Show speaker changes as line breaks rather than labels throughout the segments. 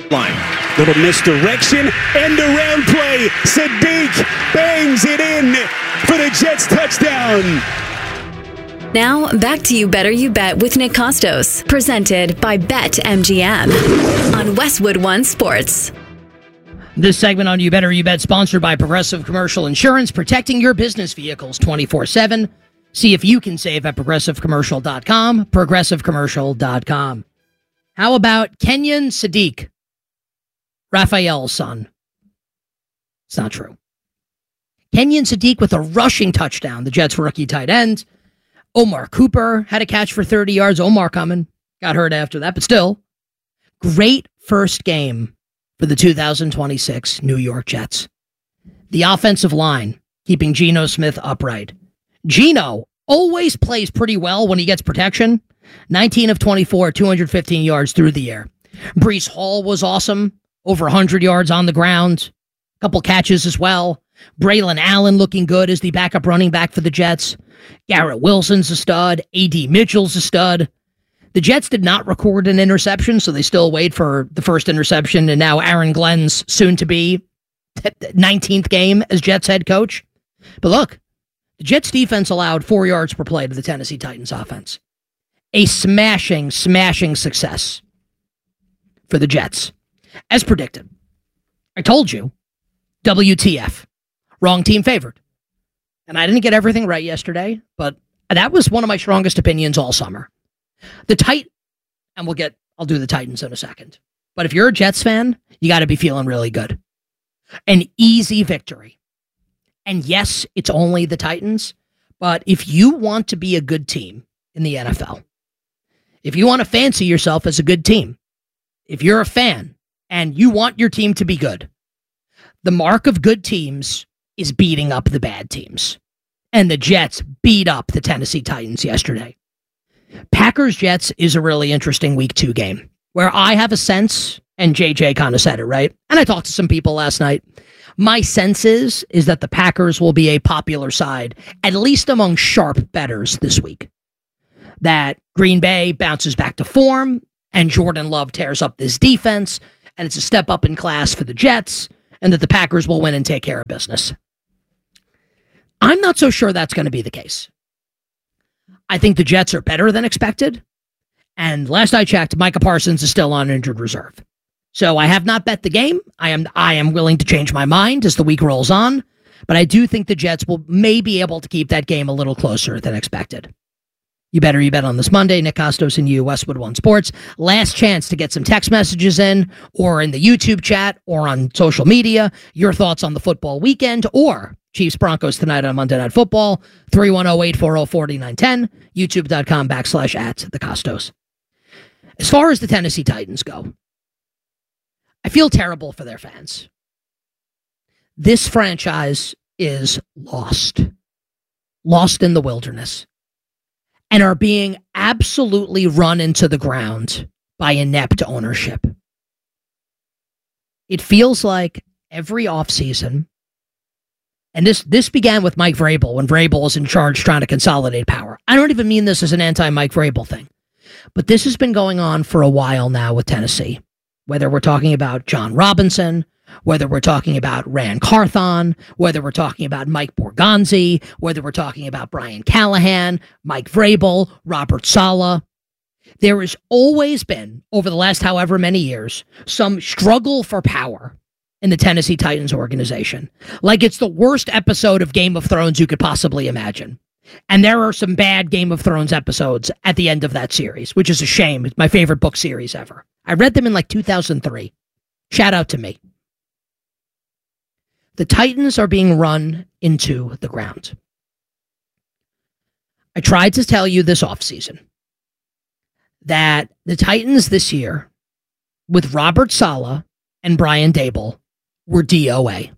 line. Little misdirection, end around play. Sadiq bangs it in for the Jets touchdown.
Now, back to You Better You Bet with Nick Costos, presented by BetMGM on Westwood One Sports.
This segment on You Better You Bet, sponsored by Progressive Commercial Insurance, protecting your business vehicles 24/7. See if you can save at progressivecommercial.com, progressivecommercial.com. How about Kenyon Sadiq, Raphael's son? It's not true. Kenyon Sadiq with a rushing touchdown, the Jets' rookie tight end. Omar Cooper had a catch for 30 yards. Omar coming. Got hurt after that, but still. Great first game for the 2026 New York Jets. The offensive line, keeping Geno Smith upright. Geno always plays pretty well when he gets protection. 19 of 24, 215 yards through the air. Breece Hall was awesome. Over 100 yards on the ground. A couple catches as well. Braylon Allen looking good as the backup running back for the Jets. Garrett Wilson's a stud. A.D. Mitchell's a stud. The Jets did not record an interception, so they still wait for the first interception, and now Aaron Glenn's soon-to-be 19th game as Jets head coach. But look, the Jets defense allowed 4 yards per play to the Tennessee Titans offense. A smashing success for the Jets. As predicted. I told you, WTF. Wrong team favored. And I didn't get everything right yesterday, but that was one of my strongest opinions all summer. I'll do the Titans in a second. But if you're a Jets fan, you got to be feeling really good. An easy victory. And yes, it's only the Titans, but if you want to be a good team in the NFL, if you want to fancy yourself as a good team, if you're a fan and you want your team to be good, the mark of good teams is beating up the bad teams. And the Jets beat up the Tennessee Titans yesterday. Packers-Jets is a really interesting week 2 game where I have a sense, and JJ kind of said it, right? And I talked to some people last night. My sense is that the Packers will be a popular side, at least among sharp bettors this week. That Green Bay bounces back to form, and Jordan Love tears up this defense, and it's a step up in class for the Jets, and that the Packers will win and take care of business. I'm not so sure that's going to be the case. I think the Jets are better than expected. And last I checked, Micah Parsons is still on injured reserve. So I have not bet the game. I am willing to change my mind as the week rolls on. But I do think the Jets may be able to keep that game a little closer than expected. You better you bet on this Monday. Nick Costos and you, Westwood One Sports. Last chance to get some text messages in, or in the YouTube chat, or on social media. Your thoughts on the football weekend, or Chiefs Broncos tonight on Monday Night Football. 310-840-4910. YouTube.com/@the Costos. As far as the Tennessee Titans go, I feel terrible for their fans. This franchise is lost. Lost in the wilderness. And are being absolutely run into the ground by inept ownership. It feels like every offseason, and this began with Mike Vrabel when Vrabel was in charge trying to consolidate power. I don't even mean this as an anti-Mike Vrabel thing, but this has been going on for a while now with Tennessee. Whether we're talking about John Robinson, whether we're talking about Rand Carthon, whether we're talking about Mike Borgonzi, whether we're talking about Brian Callahan, Mike Vrabel, Robert Saleh. There has always been, over the last however many years, some struggle for power in the Tennessee Titans organization. Like it's the worst episode of Game of Thrones you could possibly imagine. And there are some bad Game of Thrones episodes at the end of that series, which is a shame. It's my favorite book series ever. I read them in like 2003. Shout out to me. The Titans are being run into the ground. I tried to tell you this offseason that the Titans this year, with Robert Saleh and Brian Daboll, were DOA.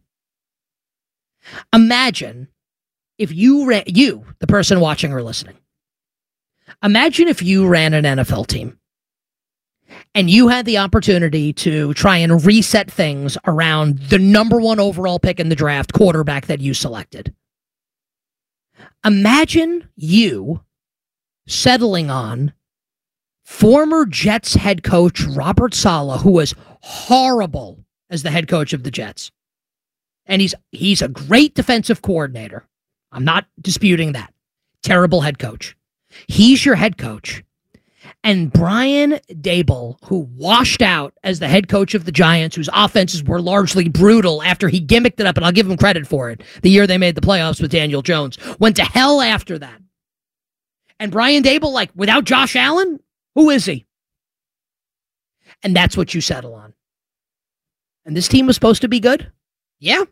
Imagine if you, the person watching or listening, imagine if you ran an NFL team and you had the opportunity to try and reset things around the number 1 overall pick in the draft quarterback that you selected. Imagine you settling on Former Jets head coach Robert Saleh, who was horrible as the head coach of the Jets. And he's a great defensive coordinator. I'm not disputing that. Terrible head coach. He's your head coach. And Brian Daboll, who washed out as the head coach of the Giants, whose offenses were largely brutal after he gimmicked it up, and I'll give him credit for it, the year they made the playoffs with Daniel Jones, went to hell after that. And Brian Daboll, like, without Josh Allen, who is he? And that's what you settle on. And this team was supposed to be good? Yeah.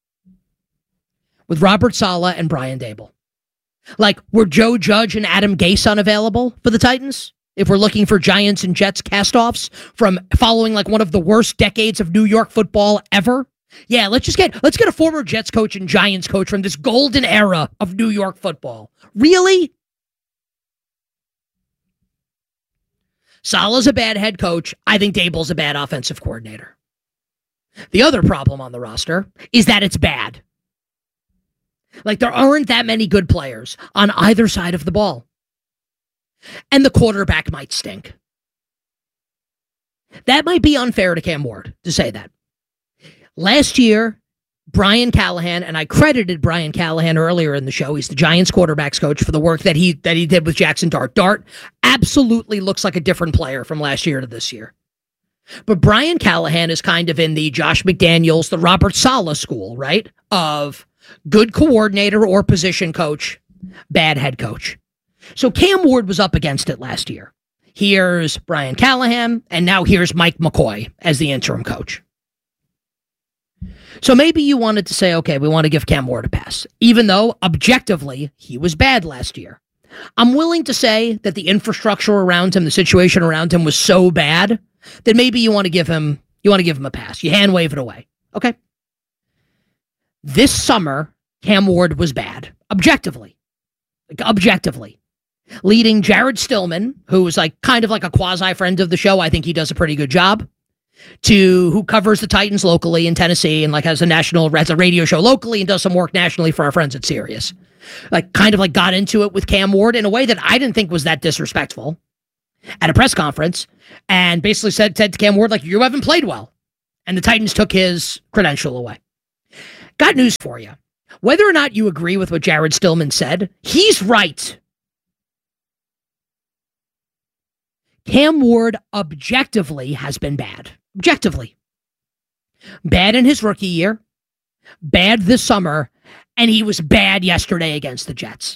With Robert Saleh and Brian Daboll. Like, were Joe Judge and Adam Gase unavailable for the Titans? If we're looking for Giants and Jets cast-offs from following like one of the worst decades of New York football ever? Yeah, let's get a former Jets coach and Giants coach from this golden era of New York football. Really? Saleh's a bad head coach. I think Daboll's a bad offensive coordinator. The other problem on the roster is that it's bad. Like, there aren't that many good players on either side of the ball. And the quarterback might stink. That might be unfair to Cam Ward to say that. Last year, Brian Callahan, and I credited Brian Callahan earlier in the show, he's the Giants quarterbacks coach, for the work that he did with Jackson Dart. Dart absolutely looks like a different player from last year to this year. But Brian Callahan is kind of in the Josh McDaniels, the Robert Saleh school, right? Of good coordinator or position coach, bad head coach. So Cam Ward was up against it last year. Here's Brian Callahan, and now here's Mike McCoy as the interim coach. So maybe you wanted to say, okay, we want to give Cam Ward a pass, even though objectively he was bad last year. I'm willing to say that the infrastructure around him, the situation around him was so bad that maybe you want to give him a pass. You hand wave it away. Okay. This summer, Cam Ward was bad, objectively. Leading Jared Stillman, who was like kind of like a quasi-friend of the show. I think he does a pretty good job. Who covers the Titans locally in Tennessee and like has a radio show locally and does some work nationally for our friends at Sirius. Like kind of like got into it with Cam Ward in a way that I didn't think was that disrespectful at a press conference, and basically said to Cam Ward, like, you haven't played well. And the Titans took his credential away. Got news for you. Whether or not you agree with what Jared Stillman said, he's right. Cam Ward objectively has been bad. Objectively. Bad in his rookie year, bad this summer, and he was bad yesterday against the Jets.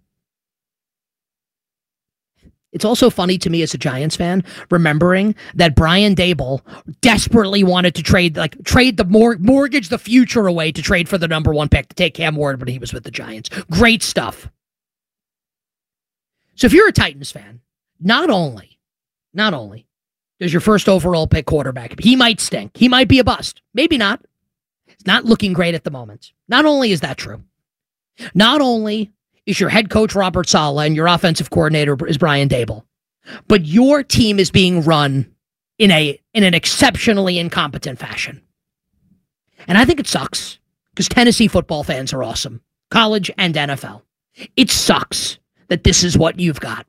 It's also funny to me as a Giants fan, remembering that Brian Daboll desperately wanted to mortgage the future away to trade for the number one pick to take Cam Ward when he was with the Giants. Great stuff. So if you're a Titans fan, not only does your first overall pick quarterback, he might stink. He might be a bust. Maybe not. It's not looking great at the moment. Not only is that true, not only is your head coach Robert Saleh and your offensive coordinator is Brian Daboll, but your team is being run in an exceptionally incompetent fashion. And I think it sucks because Tennessee football fans are awesome, college and NFL. It sucks that this is what you've got.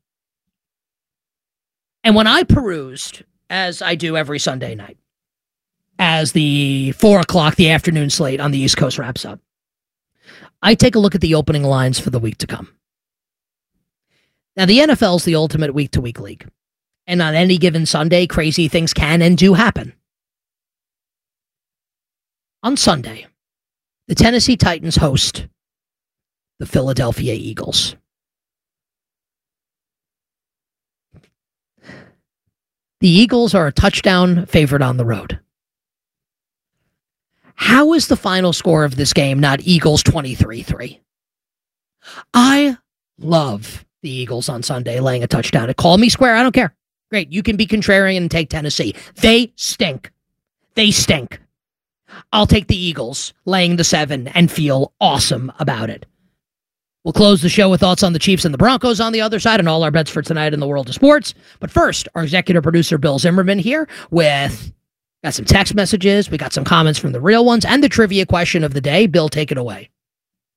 And when I perused, as I do every Sunday night, as the 4 o'clock, the afternoon slate on the East Coast wraps up, I take a look at the opening lines for the week to come. Now, the NFL is the ultimate week-to-week league. And on any given Sunday, crazy things can and do happen. On Sunday, the Tennessee Titans host the Philadelphia Eagles. The Eagles are a touchdown favorite on the road. How is the final score of this game not Eagles 23-3? I love the Eagles on Sunday laying a touchdown. Call me square, I don't care. Great, you can be contrarian and take Tennessee. They stink. They stink. I'll take the Eagles laying the 7 and feel awesome about it. We'll close the show with thoughts on the Chiefs and the Broncos on the other side and all our bets for tonight in the world of sports. But first, our executive producer, Bill Zimmerman, here with got some text messages. We got some comments from the real ones and the trivia question of the day. Bill, take it away.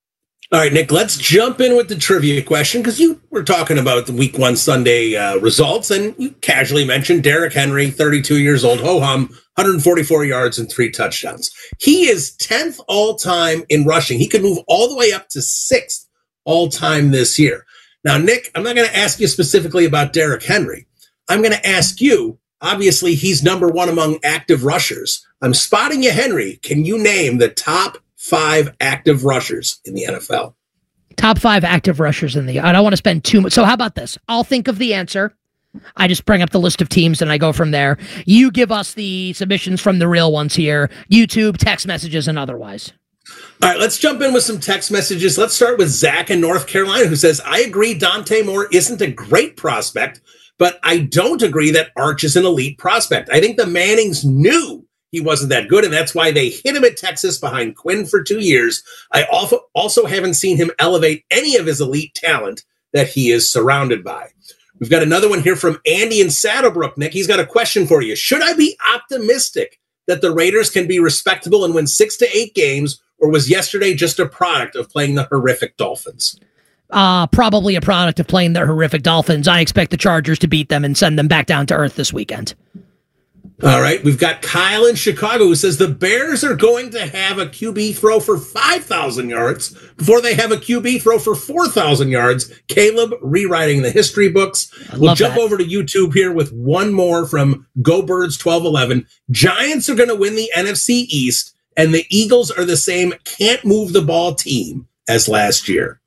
All right, Nick, let's jump in with the trivia question because you were talking about the Week 1 Sunday results, and you casually mentioned Derrick Henry, 32 years old, ho-hum, 144 yards and 3 touchdowns. He is 10th all-time in rushing. He could move all the way up to 6th all-time this year. Now, Nick, I'm not going to ask you specifically about Derrick Henry. I'm going to ask you, obviously, he's number 1 among active rushers. I'm spotting you, Henry. Can you name the top 5 active rushers in the NFL?
Top 5 active rushers in the... I don't want to spend too much... So how about this? I'll think of the answer. I just bring up the list of teams and I go from there. You give us the submissions from the real ones here. YouTube, text messages, and otherwise.
All right, let's jump in with some text messages. Let's start with Zach in North Carolina, who says, I agree Dante Moore isn't a great prospect, but I don't agree that Arch is an elite prospect. I think the Mannings knew he wasn't that good, and that's why they hit him at Texas behind Quinn for 2 years. I also haven't seen him elevate any of his elite talent that he is surrounded by. We've got another one here from Andy in Saddlebrook. Nick, he's got a question for you. Should I be optimistic that the Raiders can be respectable and win 6 to 8 games, or was yesterday just a product of playing the horrific Dolphins?
Probably a product of playing the horrific Dolphins. I expect the Chargers to beat them and send them back down to earth this weekend.
All right, we've got Kyle in Chicago who says the Bears are going to have a QB throw for 5,000 yards before they have a QB throw for 4,000 yards. Caleb rewriting the history books. We'll jump over to YouTube here with one more from Go Birds 1211. Giants are going to win the NFC East, and the Eagles are the same can't move the ball team as last year.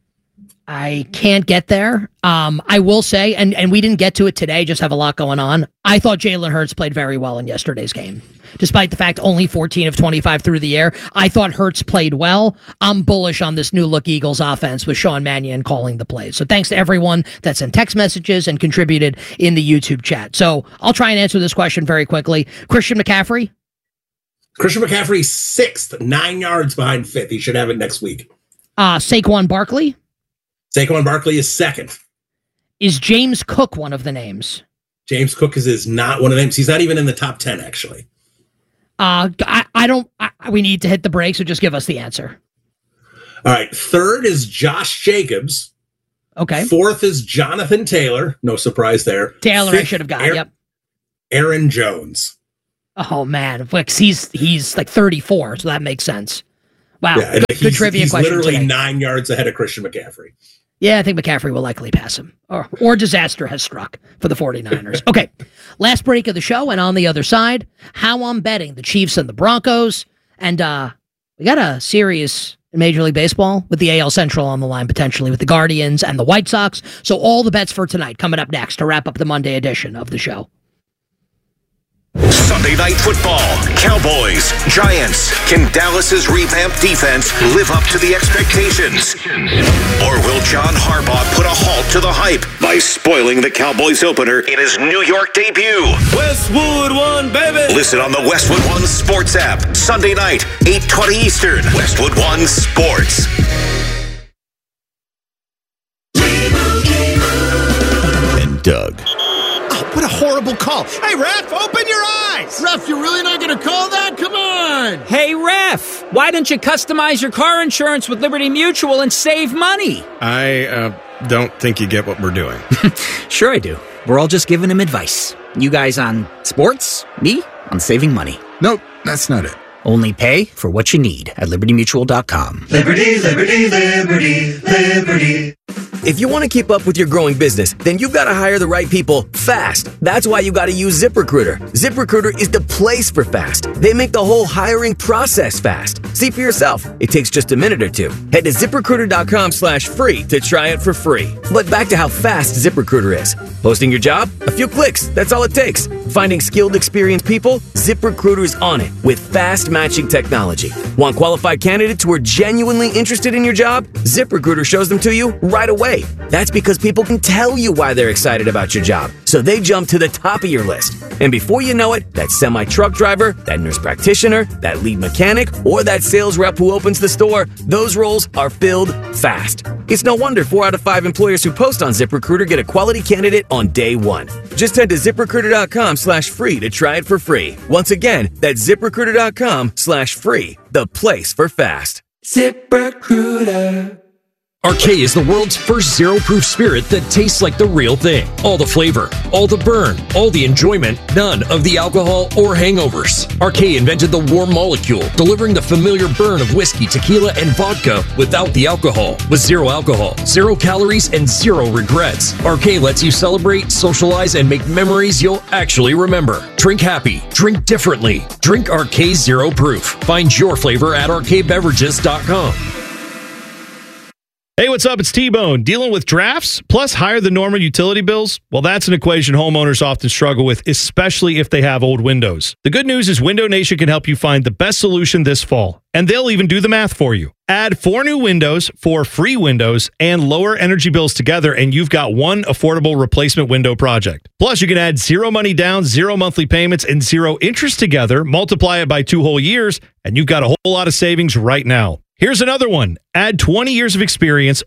I can't get there. I will say, and we didn't get to it today, just have a lot going on. I thought Jalen Hurts played very well in yesterday's game. Despite the fact only 14 of 25 through the air, I thought Hurts played well. I'm bullish on this new look Eagles offense with Sean Mannion calling the plays. So thanks to everyone that sent text messages and contributed in the YouTube chat. So I'll try and answer this question very quickly. Christian McCaffrey?
Christian McCaffrey, 6th, 9 yards behind 5th. He should have it next week.
Saquon Barkley?
Saquon Barkley is 2nd.
Is James Cook one of the names?
James Cook is not one of them. He's not even in the top 10, actually.
We need to hit the break, so just give us the answer.
All right. 3rd is Josh Jacobs.
Okay.
4th is Jonathan Taylor. No surprise there.
Taylor, 5th, I should have got. Yep.
Aaron Jones.
Oh, man. He's like 34, so that makes sense. Wow.
Yeah,
good trivia
he's
question.
Literally
today.
9 yards ahead of Christian McCaffrey.
Yeah, I think McCaffrey will likely pass him. Or disaster has struck for the 49ers. Okay, last break of the show, and on the other side, how I'm betting the Chiefs and the Broncos. And we got a series in Major League Baseball with the AL Central on the line, potentially with the Guardians and the White Sox. So all the bets for tonight coming up next to wrap up the Monday edition of the show.
Sunday Night Football, Cowboys, Giants. Can Dallas's revamped defense live up to the expectations? Or will John Harbaugh put a halt to the hype by spoiling the Cowboys opener in his New York debut?
Westwood One, baby!
Listen on the Westwood One Sports app. Sunday night, 8:20 Eastern. Westwood One Sports.
And Doug.
What a horrible call. Hey, ref, open your eyes. Ref, you're really not going to call that? Come on.
Hey, ref, why don't you customize your car insurance with Liberty Mutual and save money?
I don't think you get what we're doing.
Sure I do. We're all just giving him advice. You guys on sports, me on saving money.
Nope, that's not it.
Only pay for what you need at libertymutual.com.
Liberty, liberty, liberty, liberty.
If you want to keep up with your growing business, then you've got to hire the right people fast. That's why you got to use ZipRecruiter. ZipRecruiter is the place for fast. They make the whole hiring process fast. See for yourself. It takes just a minute or two. Head to ZipRecruiter.com/free to try it for free. But back to how fast ZipRecruiter is. Posting your job? A few clicks. That's all it takes. Finding skilled, experienced people? ZipRecruiter's on it with fast matching technology. Want qualified candidates who are genuinely interested in your job? ZipRecruiter shows them to you right away. That's because people can tell you why they're excited about your job, so they jump to the top of your list. And before you know it, that semi-truck driver, that nurse practitioner, that lead mechanic, or that sales rep who opens the store, those roles are filled fast. It's no wonder 4 out of 5 employers who post on ZipRecruiter get a quality candidate on day one. Just head to ZipRecruiter.com/free to try it for free. Once again, that's ZipRecruiter.com/free, the place for fast.
ZipRecruiter.
RK is the world's first zero-proof spirit that tastes like the real thing. All the flavor, all the burn, all the enjoyment, none of the alcohol or hangovers. RK invented the warm molecule, delivering the familiar burn of whiskey, tequila, and vodka without the alcohol. With zero alcohol, 0 calories, and 0 regrets. RK lets you celebrate, socialize, and make memories you'll actually remember. Drink happy. Drink differently. Drink RK Zero Proof. Find your flavor at rkbeverages.com.
Hey, what's up? It's T-Bone. Dealing with drafts plus higher than normal utility bills? Well, that's an equation homeowners often struggle with, especially if they have old windows. The good news is Window Nation can help you find the best solution this fall, and they'll even do the math for you. Add 4 new windows, 4 free windows, and lower energy bills together, and you've got one affordable replacement window project. Plus, you can add 0 money down, 0 monthly payments, and 0 interest together, multiply it by 2 whole years, and you've got a whole lot of savings right now. Here's another one. Add 20 years of experience,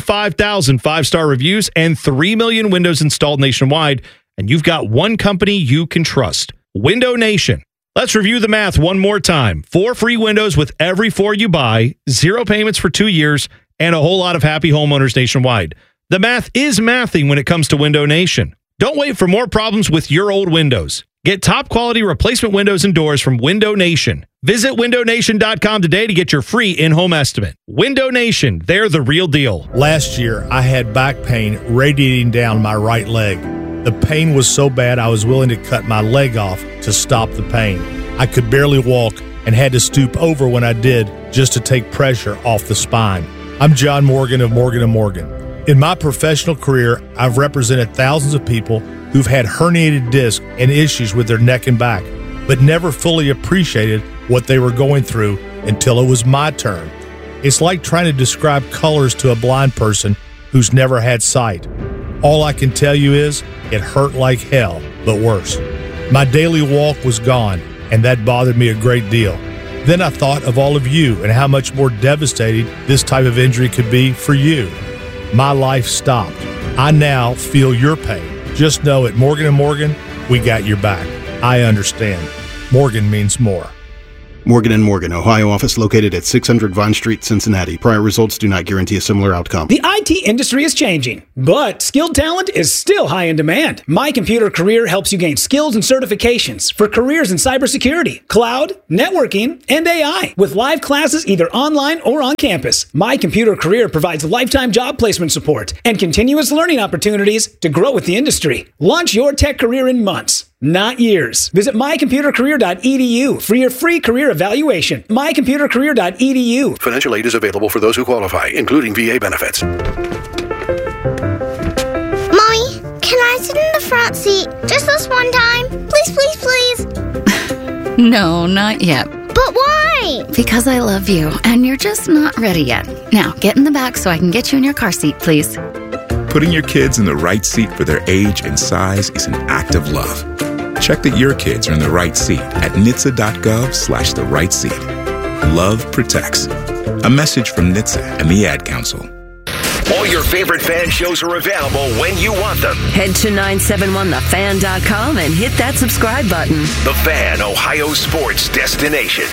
45,000 5-star reviews, and 3 million windows installed nationwide, and you've got one company you can trust. Window Nation. Let's review the math one more time. 4 free windows with every 4 you buy, 0 payments for 2 years, and a whole lot of happy homeowners nationwide. The math is mathing when it comes to Window Nation. Don't wait for more problems with your old windows. Get top quality replacement windows and doors from Window Nation. Visit windownation.com today to get your free in-home estimate. Window Nation, they're the real deal.
Last year, I had back pain radiating down my right leg. The pain was so bad I was willing to cut my leg off to stop the pain. I could barely walk and had to stoop over when I did just to take pressure off the spine. I'm John Morgan of Morgan & Morgan. In my professional career, I've represented thousands of people who've had herniated discs and issues with their neck and back, but never fully appreciated what they were going through until it was my turn. It's like trying to describe colors to a blind person who's never had sight. All I can tell you is it hurt like hell, but worse. My daily walk was gone, and that bothered me a great deal. Then I thought of all of you and how much more devastating this type of injury could be for you. My life stopped. I now feel your pain. Just know at Morgan & Morgan, we got your back. I understand. Morgan means more.
Morgan & Morgan, Ohio office located at 600 Vine Street, Cincinnati. Prior results do not guarantee a similar outcome.
The IT industry is changing, but skilled talent is still high in demand. My Computer Career helps you gain skills and certifications for careers in cybersecurity, cloud, networking, and AI with live classes either online or on campus. My Computer Career provides lifetime job placement support and continuous learning opportunities to grow with the industry. Launch your tech career in months, not years. Visit mycomputercareer.edu for your free career evaluation. mycomputercareer.edu.
Financial aid is available for those who qualify, including VA benefits.
Mommy, can I sit in the front seat just this one time? Please, please, please.
No, not yet.
But why?
Because I love you, and you're just not ready yet. Now, get in the back so I can get you in your car seat, please.
Putting your kids in the right seat for their age and size is an act of love. Check that your kids are in the right seat at NHTSA.gov/the right seat. Love protects. A message from NHTSA and the Ad Council.
All your favorite fan shows are available when you want them.
Head to 971thefan.com and hit that subscribe button.
The Fan, Ohio sports destination.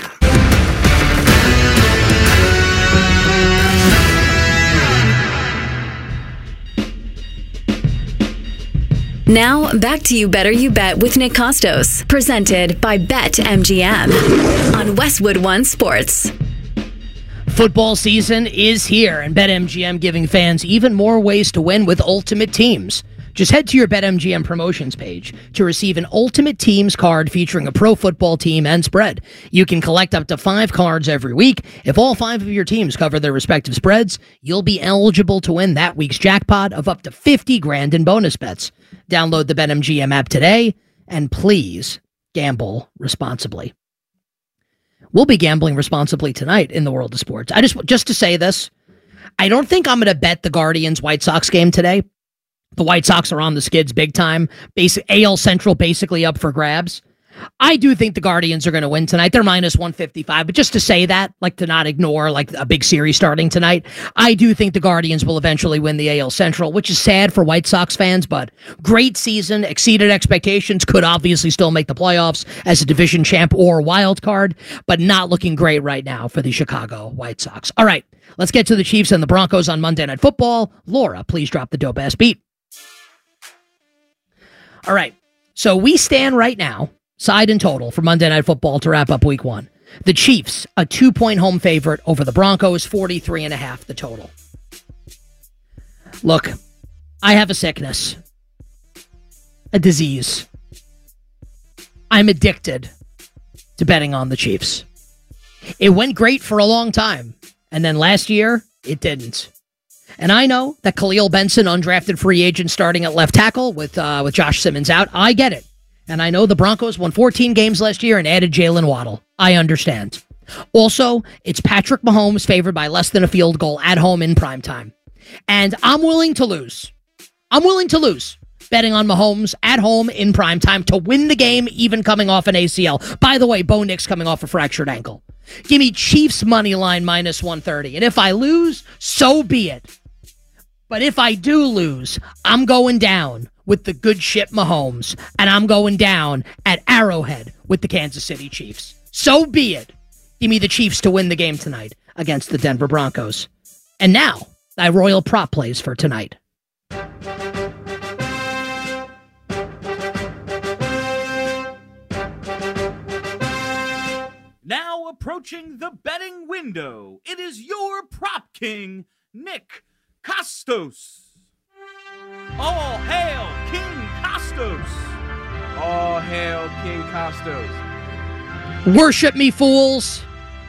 Now, back to You Better You Bet with Nick Costos, presented by BetMGM on Westwood One Sports.
Football season is here, and BetMGM giving fans even more ways to win with Ultimate Teams. Just head to your BetMGM promotions page to receive an Ultimate Teams card featuring a pro football team and spread. You can collect up to 5 cards every week. If all 5 of your teams cover their respective spreads, you'll be eligible to win that week's jackpot of up to $50,000 in bonus bets. Download the BetMGM app today, and please gamble responsibly. We'll be gambling responsibly tonight in the world of sports. Just to say this, I don't think I'm going to bet the Guardians-White Sox game today. The White Sox are on the skids big time. AL Central basically up for grabs. I do think the Guardians are going to win tonight. They're minus 155, but just to say that, like to not ignore like a big series starting tonight, I do think the Guardians will eventually win the AL Central, which is sad for White Sox fans, but great season, exceeded expectations, could obviously still make the playoffs as a division champ or wild card, but not looking great right now for the Chicago White Sox. All right, let's get to the Chiefs and the Broncos on Monday Night Football. Laura, please drop the dope-ass beat. All right, so we stand right now, side and total, for Monday Night Football to wrap up Week 1. The Chiefs, a 2-point home favorite over the Broncos, 43.5 the total. Look, I have a sickness, a disease. I'm addicted to betting on the Chiefs. It went great for a long time, and then last year, it didn't. And I know that Khalil Benson, undrafted free agent, starting at left tackle with Josh Simmons out. I get it. And I know the Broncos won 14 games last year and added Jalen Waddle. I understand. Also, it's Patrick Mahomes favored by less than a field goal at home in primetime. And I'm willing to lose. Betting on Mahomes at home in primetime to win the game, even coming off an ACL. By the way, Bo Nix coming off a fractured ankle. Give me Chiefs money line minus 130. And if I lose, so be it. But if I do lose, I'm going down with the good shit Mahomes, and I'm going down at Arrowhead with the Kansas City Chiefs. So be it. Give me the Chiefs to win the game tonight against the Denver Broncos. And now, thy royal prop plays for tonight.
Now approaching the betting window, it is your prop king, Nick Kostos. All hail King Kostos.
All hail King Kostos.
Worship me, fools.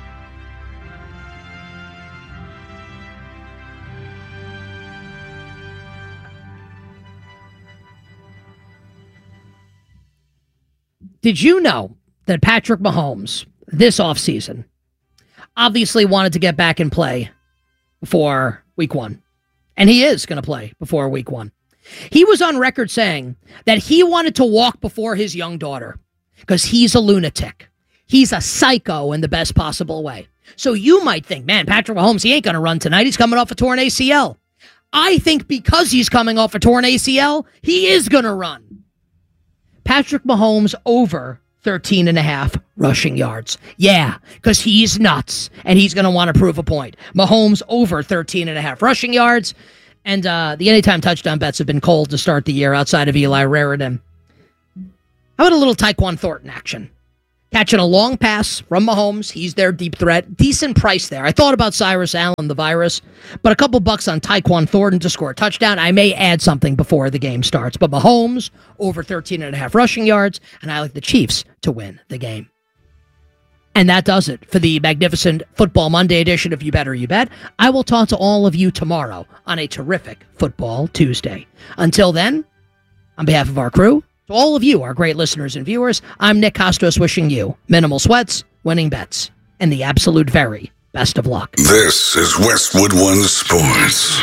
Did you know that Patrick Mahomes, this offseason, obviously wanted to get back and play before Week 1? And he is going to play before Week 1. He was on record saying that he wanted to walk before his young daughter because he's a lunatic. He's a psycho in the best possible way. So you might think, man, Patrick Mahomes, he ain't going to run tonight. He's coming off a torn ACL. I think because he's coming off a torn ACL, he is going to run. Patrick Mahomes over 13.5 rushing yards. Yeah, because he's nuts, and he's going to want to prove a point. Mahomes over 13.5 rushing yards, and the anytime touchdown bets have been cold to start the year outside of Eli Raritan. How about a little Tyquan Thornton action? Catching a long pass from Mahomes. He's their deep threat. Decent price there. I thought about Cyrus Allen, the virus, but a couple bucks on Tyquan Thornton to score a touchdown. I may add something before the game starts, but Mahomes over 13.5 rushing yards, and I like the Chiefs to win the game. And that does it for the magnificent Football Monday edition of You Bet or You Bet. I will talk to all of you tomorrow on a terrific Football Tuesday. Until then, on behalf of our crew, to all of you, our great listeners and viewers, I'm Nick Kostos wishing you minimal sweats, winning bets, and the absolute very best of luck.
This is Westwood One Sports.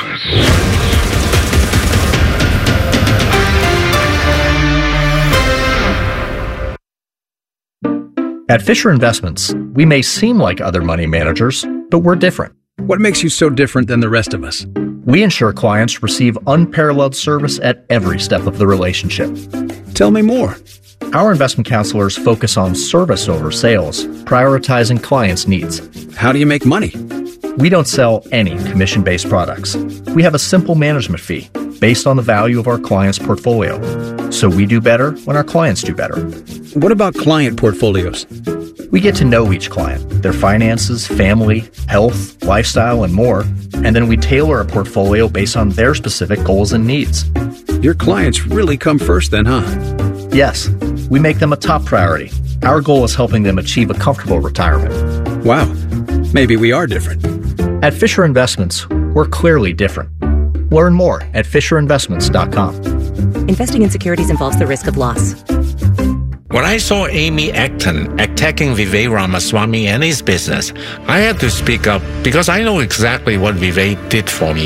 At Fisher Investments, we may seem like other money managers, but we're different.
What makes you so different than the rest of us?
We ensure clients receive unparalleled service at every step of the relationship.
Tell me more.
Our investment counselors focus on service over sales, prioritizing clients' needs.
How do you make money?
We don't sell any commission-based products. We have a simple management fee based on the value of our client's portfolio. So we do better when our clients do better.
What about client portfolios?
We get to know each client, their finances, family, health, lifestyle, and more, and then we tailor a portfolio based on their specific goals and needs.
Your clients really come first then, huh?
Yes, we make them a top priority. Our goal is helping them achieve a comfortable retirement.
Wow, maybe we are different.
At Fisher Investments, we're clearly different. Learn more at FisherInvestments.com.
Investing in securities involves the risk of loss.
When I saw Amy Acton attacking Vivek Ramaswamy and his business, I had to speak up because I know exactly what Vivek did for me.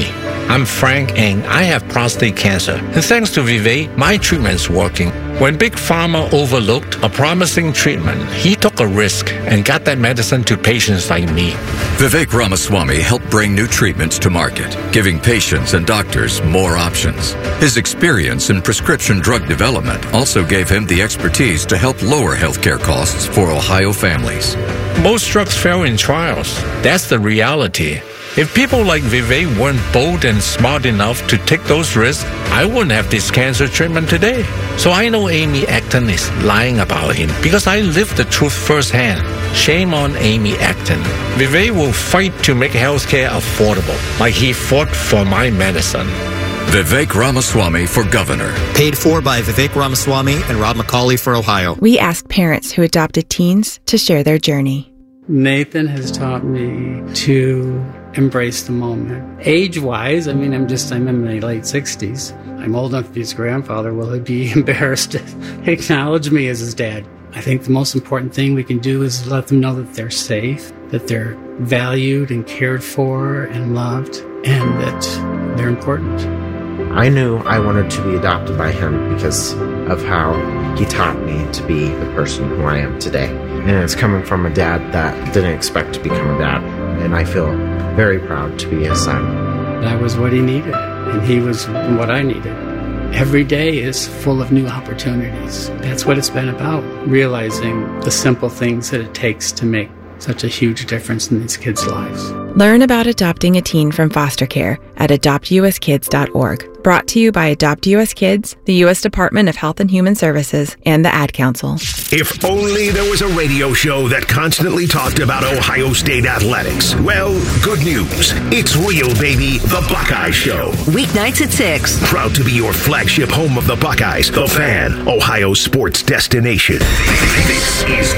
I'm Frank, and I have prostate cancer. And thanks to Vivek, my treatment's working. When Big Pharma overlooked a promising treatment, he took a risk and got that medicine to patients like me.
Vivek Ramaswamy helped bring new treatments to market, giving patients and doctors more options. His experience in prescription drug development also gave him the expertise to help lower healthcare costs for Ohio families.
Most drugs fail in trials. That's the reality. If people like Vivek weren't bold and smart enough to take those risks, I wouldn't have this cancer treatment today. So I know Amy Acton is lying about him because I lived the truth firsthand. Shame on Amy Acton. Vivek will fight to make healthcare affordable, like he fought for my medicine.
Vivek Ramaswamy for governor.
Paid for by Vivek Ramaswamy and Rob McCauley for Ohio.
We asked parents who adopted teens to share their journey.
Nathan has taught me to embrace the moment. Age-wise, I'm in my late 60s. I'm old enough to be his grandfather. Will he be embarrassed to acknowledge me as his dad? I think the most important thing we can do is let them know that they're safe, that they're valued and cared for and loved, and that they're important.
I knew I wanted to be adopted by him because of how he taught me to be the person who I am today. And it's coming from a dad that didn't expect to become a dad. And I feel very proud to be his son.
That was what he needed, and he was what I needed. Every day is full of new opportunities. That's what it's been about, realizing the simple things that it takes to make such a huge difference in these kids' lives.
Learn about adopting a teen from foster care at adoptuskids.org. Brought to you by Adopt US Kids, the U.S. Department of Health and Human Services, and the Ad Council.
If only there was a radio show that constantly talked about Ohio State athletics. Well, good news. It's real, baby. The Buckeye Show.
Weeknights at 6.
Proud to be your flagship home of the Buckeyes, The Fan, Ohio sports destination. This is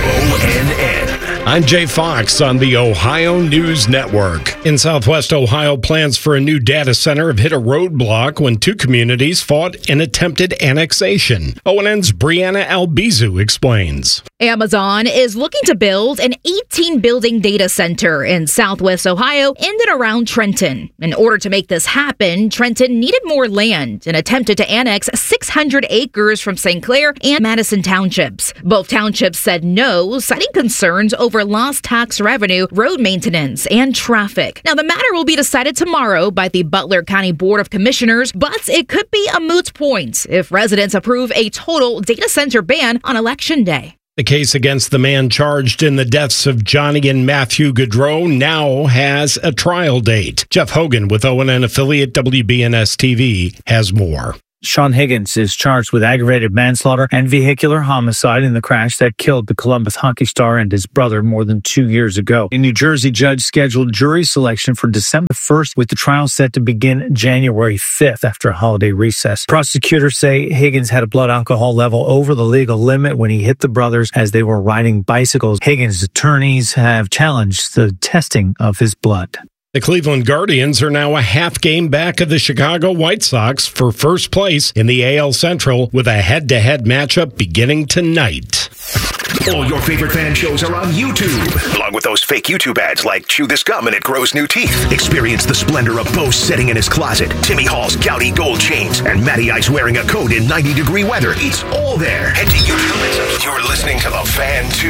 ONN.
I'm Jay Fox on the Ohio News Network. In Southwest Ohio, plans for a new data center have hit a roadblock when two communities fought an attempted annexation. ONN's Brianna Albizu explains.
Amazon is looking to build an 18-building data center in Southwest Ohio in and around Trenton. In order to make this happen, Trenton needed more land and attempted to annex 600 acres from St. Clair and Madison townships. Both townships said no, citing concerns over lost tax revenue, road maintenance, and traffic. Now, the matter will be decided tomorrow by the Butler County Board of Commissioners, but it could be a moot point if residents approve a total data center ban on Election Day.
The case against the man charged in the deaths of Johnny and Matthew Gaudreau now has a trial date. Jeff Hogan with ONN affiliate WBNS TV has more.
Sean Higgins is charged with aggravated manslaughter and vehicular homicide in the crash that killed the Columbus hockey star and his brother more than 2 years ago. A New Jersey judge scheduled jury selection for December 1st, with the trial set to begin January 5th after a holiday recess. Prosecutors say Higgins had a blood alcohol level over the legal limit when he hit the brothers as they were riding bicycles. Higgins' attorneys have challenged the testing of his blood.
The Cleveland Guardians are now a half game back of the Chicago White Sox for first place in the AL Central with a head-to-head matchup beginning tonight.
All your favorite fan shows are on YouTube, along with those fake YouTube ads like chew this gum and it grows new teeth. Experience the splendor of Bo sitting in his closet, Timmy Hall's gouty gold chains, and Matty Ice wearing a coat in 90-degree weather. It's all there. Head to YouTube. You're listening to The Fan 2,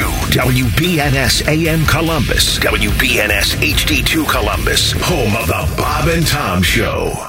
WBNS AM Columbus, WBNS HD2 Columbus, home of the Bob and Tom Show.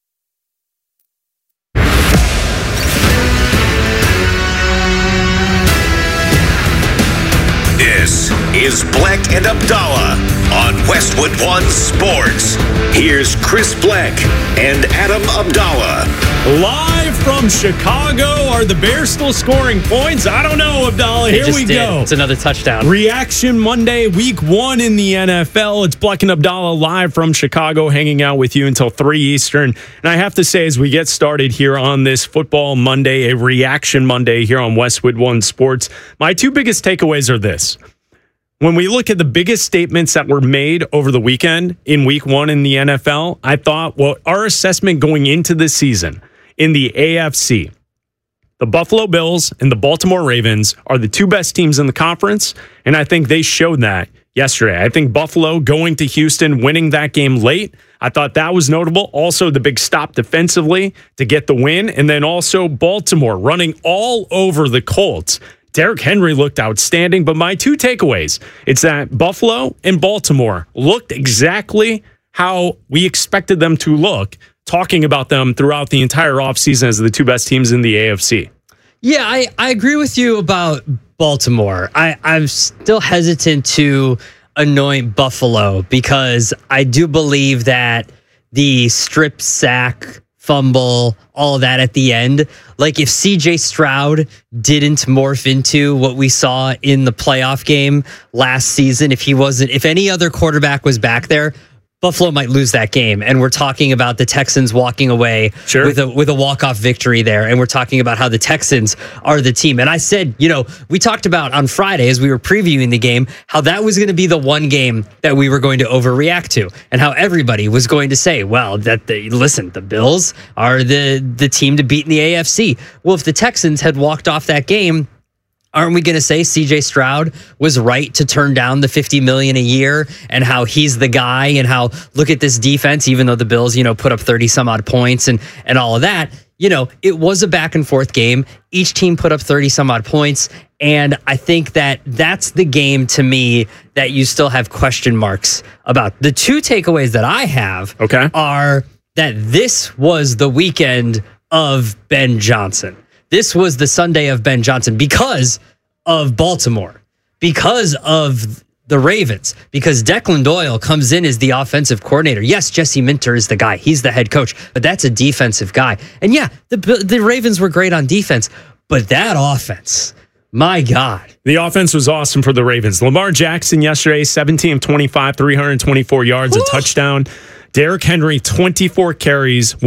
This is Black and Abdallah on Westwood One Sports. Here's Chris Black and Adam Abdallah.
Live from Chicago. Are the Bears still scoring points? I don't know, Abdallah. Here we go.
It's another touchdown.
Reaction Monday, week 1 in the NFL. It's Black and Abdallah live from Chicago, hanging out with you until 3 Eastern. And I have to say, as we get started here on this Football Monday, a Reaction Monday here on Westwood One Sports, my two biggest takeaways are this. When we look at the biggest statements that were made over the weekend in week 1 in the NFL, I thought, well, our assessment going into this season in the AFC, the Buffalo Bills and the Baltimore Ravens are the two best teams in the conference, and I think they showed that yesterday. I think Buffalo going to Houston, winning that game late, I thought that was notable. Also, the big stop defensively to get the win. And then also Baltimore running all over the Colts. Derrick Henry looked outstanding. But my two takeaways, it's that Buffalo and Baltimore looked exactly how we expected them to look, talking about them throughout the entire offseason as the two best teams in the AFC.
Yeah, I agree with you about Baltimore. I'm still hesitant to anoint Buffalo because I do believe that the strip sack, fumble, all of that at the end, like if CJ Stroud didn't morph into what we saw in the playoff game last season, if any other quarterback was back there, Buffalo might lose that game. And we're talking about the Texans walking away with a walk-off victory there. And we're talking about how the Texans are the team. And I said, we talked about on Friday as we were previewing the game, how that was going to be the one game that we were going to overreact to. And how everybody was going to say, well, the Bills are the team to beat in the AFC. Well, if the Texans had walked off that game, aren't we going to say CJ Stroud was right to turn down the $50 million a year and how he's the guy and how look at this defense, even though the Bills, put up 30 some odd points and all of that, it was a back and forth game. Each team put up 30 some odd points. And I think that that's the game to me that you still have question marks about. The two takeaways that I have are that this was the weekend of Ben Johnson. This was the Sunday of Ben Johnson because of Baltimore, because of the Ravens, because Declan Doyle comes in as the offensive coordinator. Yes, Jesse Minter is the guy. He's the head coach, but that's a defensive guy. And yeah, the Ravens were great on defense, but that offense, my God.
The offense was awesome for the Ravens. Lamar Jackson yesterday, 17 of 25, 324 yards, a touchdown. Derrick Henry, 24 carries,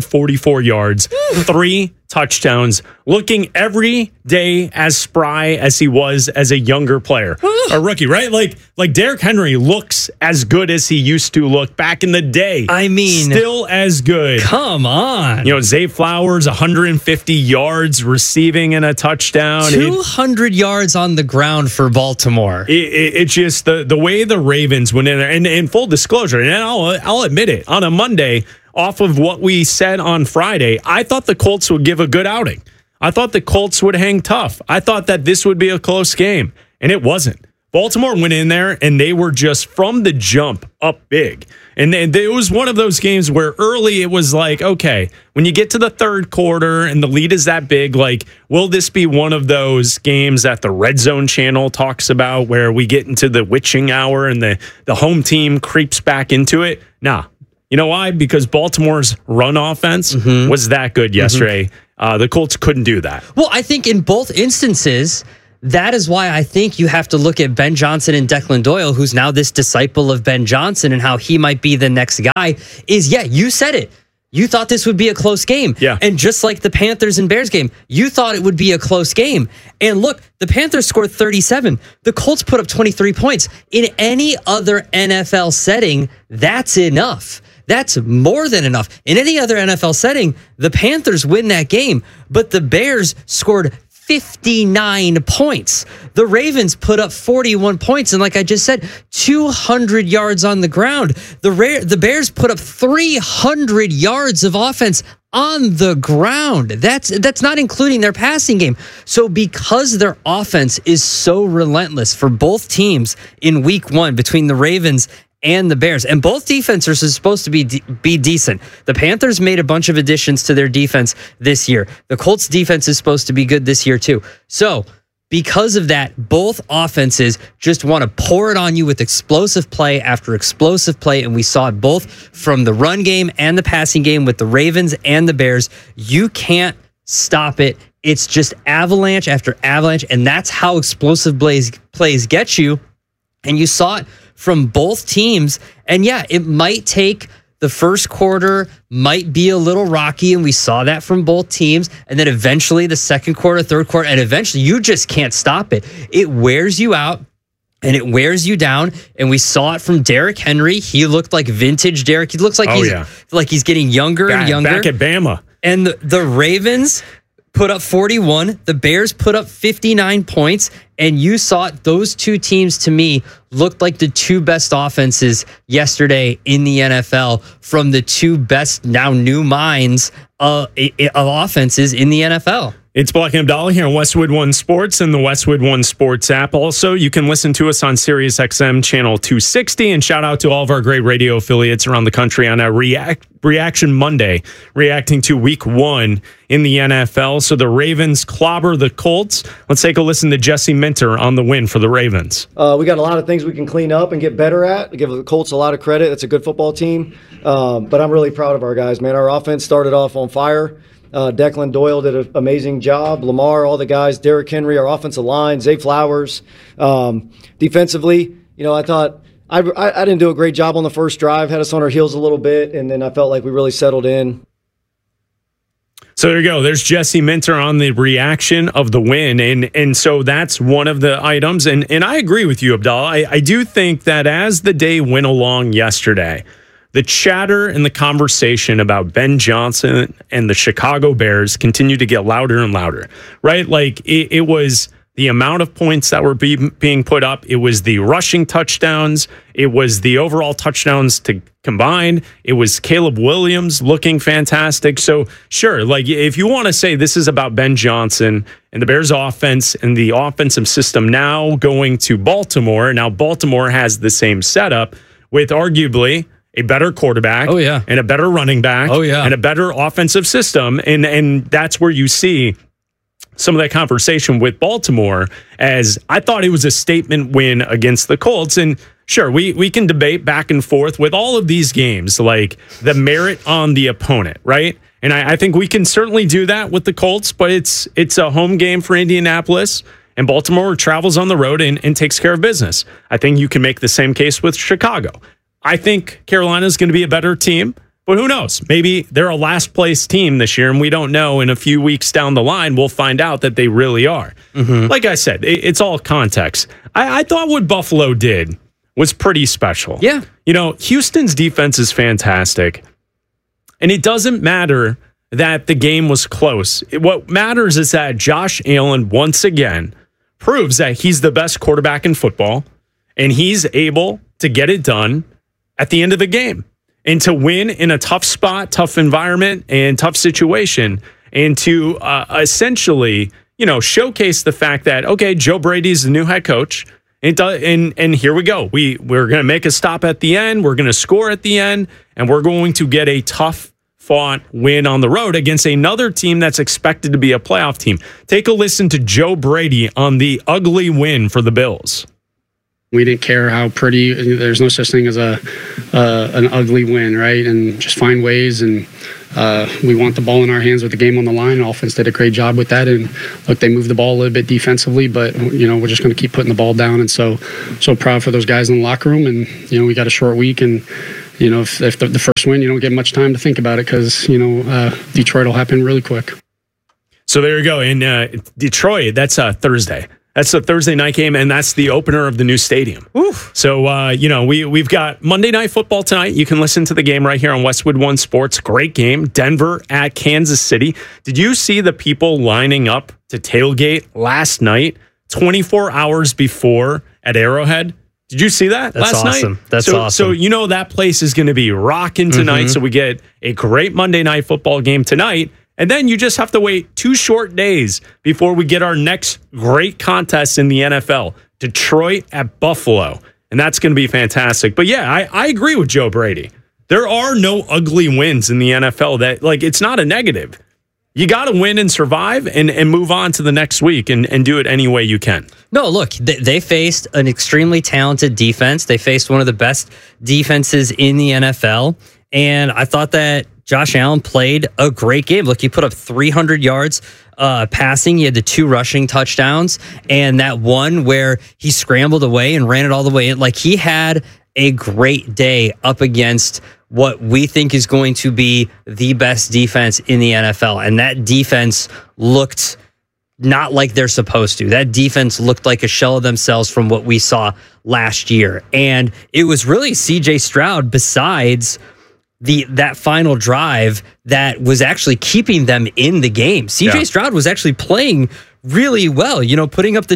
144 yards, 3 touchdowns, looking every day as spry as he was as a younger player. A rookie, right? Like Derrick Henry looks as good as he used to look back in the day.
I mean,
still as good.
Come on.
Zay Flowers, 150 yards receiving and a touchdown.
200 yards on the ground for Baltimore.
It's just the way the Ravens went in there. And in full disclosure, and I'll admit it, on a Monday, off of what we said on Friday, I thought the Colts would give a good outing. I thought the Colts would hang tough. I thought that this would be a close game, and it wasn't. Baltimore went in there, and they were just from the jump up big. And it was one of those games where early it was like, okay, when you get to the third quarter and the lead is that big, like, will this be one of those games that the Red Zone channel talks about where we get into the witching hour and the home team creeps back into it? Nah. You know why? Because Baltimore's run offense was that good yesterday. The Colts couldn't do that.
Well, I think in both instances, that is why I think you have to look at Ben Johnson and Declan Doyle, who's now this disciple of Ben Johnson and how he might be the next guy, you said it. You thought this would be a close game.
Yeah.
And just like the Panthers and Bears game, you thought it would be a close game. And look, the Panthers scored 37. The Colts put up 23 points. In any other NFL setting, that's enough. That's more than enough. In any other NFL setting, the Panthers win that game, but the Bears scored 59 points. The Ravens put up 41 points, and like I just said, 200 yards on the ground. The Bears put up 300 yards of offense on the ground. That's not including their passing game. So because their offense is so relentless for both teams in week 1 between the Ravens and the Bears, and both defenses are supposed to be decent. The Panthers made a bunch of additions to their defense this year. The Colts defense is supposed to be good this year too. So because of that, both offenses just want to pour it on you with explosive play after explosive play, and we saw it both from the run game and the passing game with the Ravens and the Bears. You can't stop it. It's just avalanche after avalanche, and that's how explosive plays get you. And you saw it from both teams. And yeah, it might take the first quarter, might be a little rocky, and we saw that from both teams. And then eventually the second quarter, third quarter, and eventually you just can't stop it. It wears you out and it wears you down. And we saw it from Derrick Henry. He looked like vintage Derrick. He looks like he's getting younger and younger.
Back at Bama.
And the Ravens put up 41. The Bears put up 59 points. And you saw those two teams, to me, looked like the two best offenses yesterday in the NFL from the two best, now new minds of offenses in the NFL.
It's Black and Abdallah here on Westwood One Sports and the Westwood One Sports app. Also, you can listen to us on Sirius XM channel 260. And shout out to all of our great radio affiliates around the country on a Reaction Monday, reacting to week 1 in the NFL. So the Ravens clobber the Colts. Let's take a listen to Jesse Minter on the win for the Ravens.
We got a lot of things we can clean up and get better at. I give the Colts a lot of credit. It's a good football team. But I'm really proud of our guys, man. Our offense started off on fire. Declan Doyle did an amazing job. Lamar, all the guys, Derrick Henry, our offensive line, Zay Flowers. Defensively, I thought I didn't do a great job on the first drive, had us on our heels a little bit, and then I felt like we really settled in.
So there you go. There's Jesse Minter on the reaction of the win. And so that's one of the items. And I agree with you, Abdallah. I do think that as the day went along yesterday, the chatter and the conversation about Ben Johnson and the Chicago Bears continued to get louder and louder, right? Like it was the amount of points that were being put up. It was the rushing touchdowns. It was the overall touchdowns to combined. It was Caleb Williams looking fantastic. So sure, like if you want to say this is about Ben Johnson and the Bears offense and the offensive system now going to Baltimore. Now Baltimore has the same setup with arguably a better quarterback, and a better running back, and a better offensive system, and that's where you see some of that conversation with Baltimore. As I thought it was a statement win against the Colts, and sure, we can debate back and forth with all of these games, like the merit on the opponent, right? And I think we can certainly do that with the Colts, but it's a home game for Indianapolis. And Baltimore travels on the road and takes care of business. I think you can make the same case with Chicago. I think Carolina is going to be a better team, but who knows? Maybe they're a last place team this year, and we don't know. In a few weeks down the line, we'll find out that they really are. Like I said, it's all context. I thought what Buffalo did was pretty special.
Yeah.
Houston's defense is fantastic, and it doesn't matter that the game was close. What matters is that Josh Allen, once again, proves that he's the best quarterback in football, and he's able to get it done at the end of the game and to win in a tough spot, tough environment, and tough situation, and to essentially, showcase the fact that, okay, Joe Brady's the new head coach, and here we go. We're going to make a stop at the end. We're going to score at the end, and we're going to get a tough fought win on the road against another team that's expected to be a playoff team. Take a listen to Joe Brady on the ugly win for the Bills.
We didn't care how pretty. There's no such thing as an ugly win, right? And just find ways. And we want the ball in our hands with the game on the line. Offense did a great job with that. And look, they moved the ball a little bit defensively, but we're just going to keep putting the ball down. And so proud for those guys in the locker room. And we got a short week, and if the first win, you don't get much time to think about it because Detroit will happen really quick.
So there you go. In Detroit, that's Thursday. That's the Thursday night game, and that's the opener of the new stadium.
Oof.
So, we've got Monday Night Football tonight. You can listen to the game right here on Westwood One Sports. Great game. Denver at Kansas City. Did you see the people lining up to tailgate last night, 24 hours before at Arrowhead? Did you see that
last
night?
That's awesome.
So, that place is going to be rocking tonight. So we get a great Monday Night Football game tonight. And then you just have to wait 2 short days before we get our next great contest in the NFL, Detroit at Buffalo. And that's going to be fantastic. But yeah, I agree with Joe Brady. There are no ugly wins in the NFL that, it's not a negative. You got to win and survive and move on to the next week and do it any way you can.
No, look, they faced an extremely talented defense. They faced one of the best defenses in the NFL. And I thought that Josh Allen played a great game. Look, he put up 300 yards passing. He had the 2 rushing touchdowns and that one where he scrambled away and ran it all the way in. He had a great day up against what we think is going to be the best defense in the NFL. And that defense looked not like they're supposed to. That defense looked like a shell of themselves from what we saw last year. And it was really CJ Stroud, besides that final drive that was actually keeping them in the game. CJ Stroud was actually playing really well, putting up the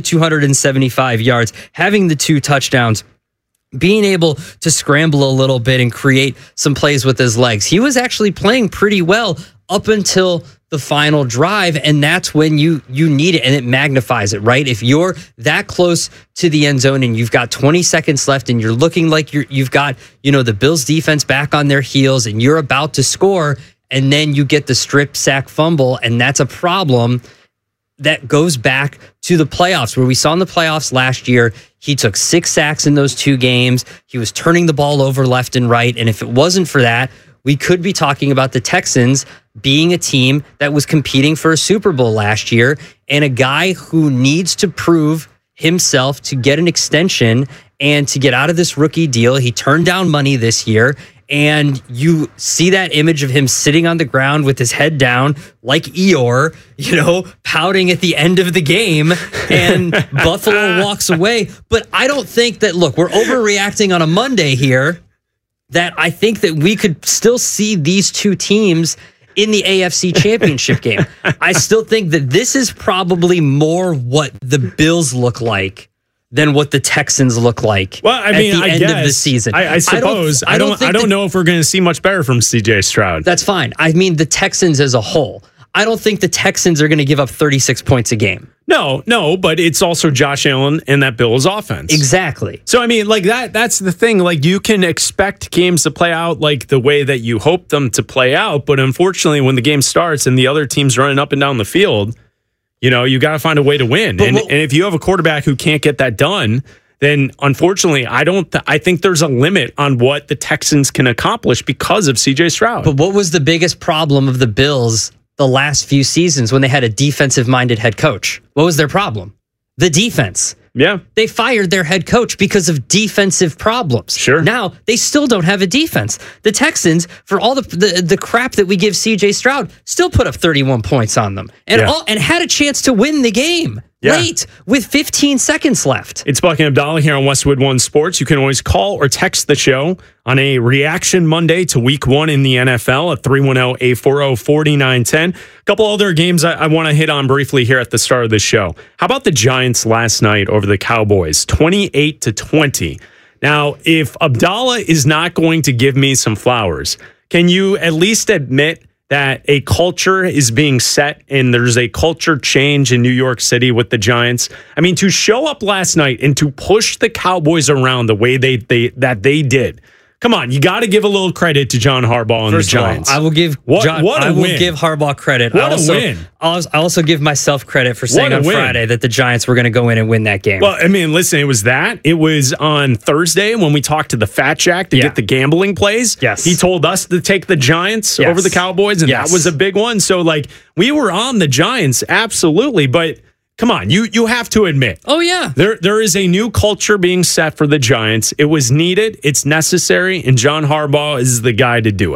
275 yards, having the 2 touchdowns, being able to scramble a little bit and create some plays with his legs. He was actually playing pretty well up until the final drive, and that's when you need it, and it magnifies it, right? If you're that close to the end zone and you've got 20 seconds left and you're looking like you've got, the Bills defense back on their heels and you're about to score, and then you get the strip sack fumble, and that's a problem that goes back to the playoffs, where we saw in the playoffs last year, he took 6 sacks in those 2 games. He was turning the ball over left and right, and if it wasn't for that, we could be talking about the Texans being a team that was competing for a Super Bowl last year, and a guy who needs to prove himself to get an extension and to get out of this rookie deal. He turned down money this year, and you see that image of him sitting on the ground with his head down like Eeyore, pouting at the end of the game, and Buffalo walks away. But I don't think that, look, we're overreacting on a Monday here, that I think that we could still see these 2 teams in the AFC Championship game. I still think that this is probably more what the Bills look like than what the Texans look like at the end of the season.
I suppose. I don't know if we're going to see much better from CJ Stroud.
That's fine. I mean, the Texans as a whole. I don't think the Texans are going to give up 36 points a game.
No, but it's also Josh Allen and that Bills offense.
Exactly.
So, I mean, that's the thing. Like, you can expect games to play out like the way that you hope them to play out. But unfortunately, when the game starts and the other team's running up and down the field, you got to find a way to win. And if you have a quarterback who can't get that done, then unfortunately, I think there's a limit on what the Texans can accomplish because of CJ Stroud.
But what was the biggest problem of the Bills the last few seasons when they had a defensive-minded head coach? What was their problem? The defense.
Yeah.
They fired their head coach because of defensive problems.
Sure.
Now, they still don't have a defense. The Texans, for all the crap that we give CJ Stroud, still put up 31 points on them and had a chance to win the game. Late with 15 seconds left.
It's Buck and Abdallah here on Westwood One Sports. You can always call or text the show on a reaction Monday to Week 1 in the NFL at 310-840-4910. A couple other games I want to hit on briefly here at the start of the show. How about the Giants last night over the Cowboys? 28-20. Now, if Abdallah is not going to give me some flowers, can you at least admit that a culture is being set and there's a culture change in New York City with the Giants? I mean, to show up last night and to push the Cowboys around the way they did. Come on, you got to give a little credit to John Harbaugh and the Giants.
I will give give Harbaugh credit.
What a win.
I also give myself credit for saying on Friday that the Giants were going to go in and win that game.
Well, I mean, listen, it was that. It was on Thursday when we talked to the Fat Jack to get the gambling plays.
Yes.
He told us to take the Giants over the Cowboys, and that was a big one. So, we were on the Giants, absolutely, but come on, you have to admit.
Oh, yeah.
There is a new culture being set for the Giants. It was needed. It's necessary. And John Harbaugh is the guy to do it.